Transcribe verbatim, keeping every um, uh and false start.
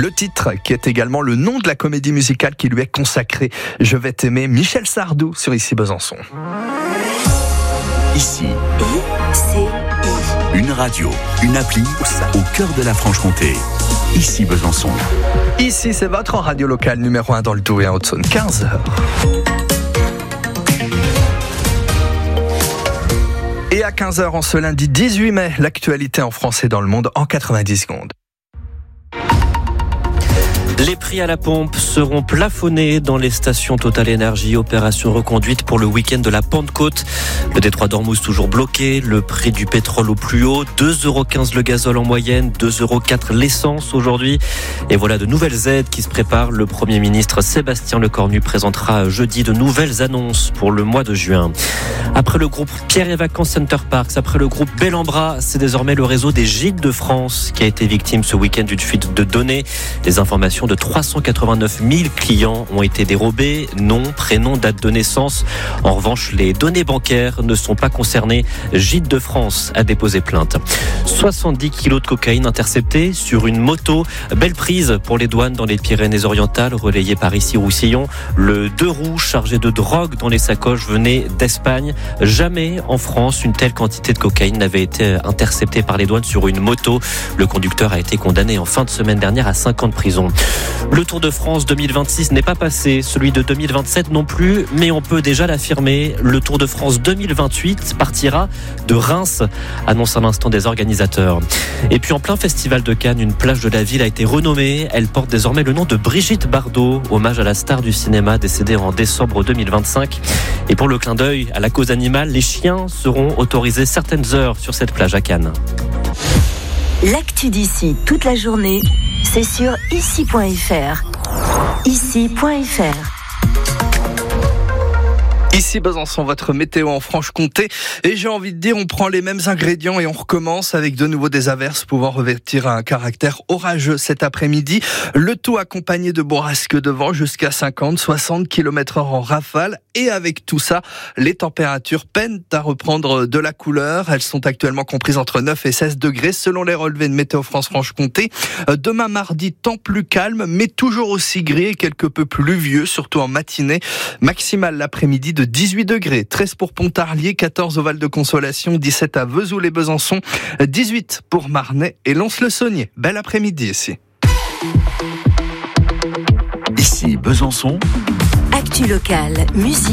Le titre qui est également le nom de la comédie musicale qui lui est consacrée. Je vais t'aimer, Michel Sardou sur Ici Besançon. Ici, I C I. une radio, une appli au cœur de la Franche-Comté. Ici Besançon. Ici, c'est votre radio locale numéro un dans le Doubs et en Haute-Saône, quinze heures. Et à quinze heures en ce lundi dix-huit mai, l'actualité en France et dans le monde en quatre-vingt-dix secondes. Les prix à la pompe seront plafonnés dans les stations Total Énergie. Opération reconduite pour le week-end de la Pentecôte. Le détroit d'Ormuz toujours bloqué. Le prix du pétrole au plus haut. deux euros quinze le gazole en moyenne. deux euros quatre l'essence aujourd'hui. Et voilà de nouvelles aides qui se préparent. Le Premier ministre Sébastien Lecornu présentera jeudi de nouvelles annonces pour le mois de juin. Après le groupe Pierre et Vacances Center Parks, après le groupe Bellambra, c'est désormais le réseau des Gîtes de France qui a été victime ce week-end d'une fuite de données. Les informations de trois cent quatre-vingt-neuf mille clients ont été dérobés, nom, prénom, date de naissance. En revanche, les données bancaires ne sont pas concernées. Gîtes de France a déposé plainte. soixante-dix kilos de cocaïne interceptés sur une moto. Belle prise pour les douanes dans les Pyrénées-Orientales, relayée par ici Roussillon. Le deux roues chargé de drogue dans les sacoches venait d'Espagne. Jamais en France une telle quantité de cocaïne n'avait été interceptée par les douanes sur une moto. Le conducteur a été condamné en fin de semaine dernière à cinq ans de prison. Le Tour de France deux mille vingt-six n'est pas passé, celui de deux mille vingt-sept non plus, mais on peut déjà l'affirmer, le Tour de France deux mille vingt-huit partira de Reims, annonce à l'instant des organisateurs. Et puis en plein festival de Cannes, une plage de la ville a été renommée, elle porte désormais le nom de Brigitte Bardot, hommage à la star du cinéma décédée en décembre deux mille vingt-cinq. Et pour le clin d'œil à la cause animale, les chiens seront autorisés certaines heures sur cette plage à Cannes. L'actu d'ici toute la journée, c'est sur ici point f r. ici point f r. Ici Besançon, votre météo en Franche-Comté. Et j'ai envie de dire, on prend les mêmes ingrédients et on recommence avec de nouveau des averses pouvant revêtir un caractère orageux cet après-midi. Le tout accompagné de bourrasques de vent jusqu'à cinquante, soixante kilomètres heure en rafale. Et avec tout ça, les températures peinent à reprendre de la couleur. Elles sont actuellement comprises entre neuf et seize degrés selon les relevés de Météo France Franche-Comté. Demain mardi, temps plus calme, mais toujours aussi gris et quelque peu pluvieux, surtout en matinée. Maximale l'après-midi de dix-huit degrés, treize pour Pontarlier, quatorze au Val-de-Consolation, dix-sept à Vesoul et Besançon, dix-huit pour Marnay et Lons-le-Saunier. Bel après-midi ici. Ici Besançon. Actu locale, musique.